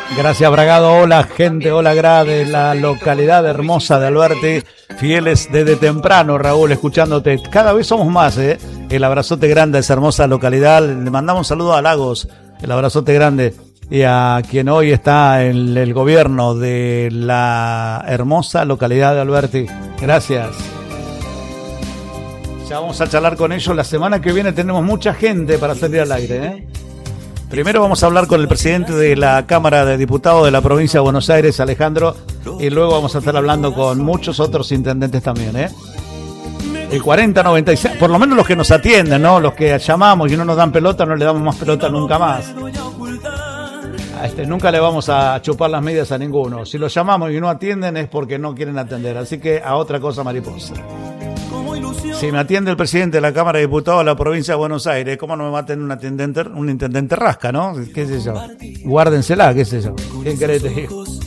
Gracias, Bragado. Hola, gente. Hola, Grade, la localidad hermosa de Alberti. Fieles desde temprano, Raúl, escuchándote. Cada vez somos más, ¿eh? El abrazote grande a esa hermosa localidad. Le mandamos un saludo a Lagos. El abrazote grande. Y a quien hoy está en el gobierno de la hermosa localidad de Alberti. Gracias. Ya vamos a charlar con ellos. La semana que viene tenemos mucha gente para salir al aire, ¿eh? Primero vamos a hablar con el presidente de la Cámara de Diputados de la provincia de Buenos Aires, Alejandro, y luego vamos a estar hablando con muchos otros intendentes también, ¿eh? El 4096, por lo menos los que nos atienden, ¿no? Los que llamamos y no nos dan pelota, no le damos más pelota nunca más. Nunca le vamos a chupar las medias a ninguno. Si los llamamos y no atienden es porque no quieren atender. Así que a otra cosa, mariposa. Si me atiende el presidente de la Cámara de Diputados de la provincia de Buenos Aires, ¿cómo no me va a atender un intendente rasca, no? ¿Qué sé yo? Guárdensela, qué sé yo. ¿Quién querés te digo?